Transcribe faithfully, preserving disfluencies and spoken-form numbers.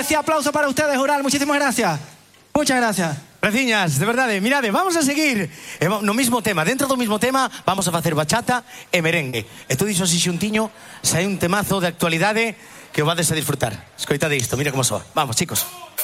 Ese aplauso para ustedes, Jural. Muchísimas gracias. Muchas gracias. Graciñas, de verdade. Mirade, vamos a seguir eh, no mismo tema. Dentro do mismo tema vamos a facer bachata e merengue. E todo iso así xuntiño, sai un temazo de actualidade que o vades a disfrutar. Escoitade isto, mira como soa. Vamos, chicos.